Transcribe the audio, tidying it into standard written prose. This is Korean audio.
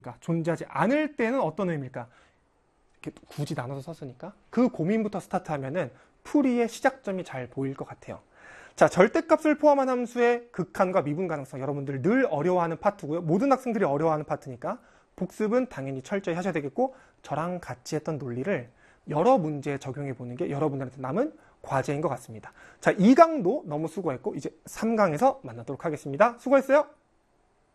존재하지 않을 때는 어떤 의미일까? 이렇게 굳이 나눠서 썼으니까 그 고민부터 스타트하면은 풀이의 시작점이 잘 보일 것 같아요. 자, 절대값을 포함한 함수의 극한과 미분 가능성, 여러분들 늘 어려워하는 파트고요. 모든 학생들이 어려워하는 파트니까 복습은 당연히 철저히 하셔야 되겠고, 저랑 같이 했던 논리를 여러 문제에 적용해 보는 게 여러분들한테 남은 과제인 것 같습니다. 자, 2강도 너무 수고했고 이제 3강에서 만나도록 하겠습니다. 수고했어요.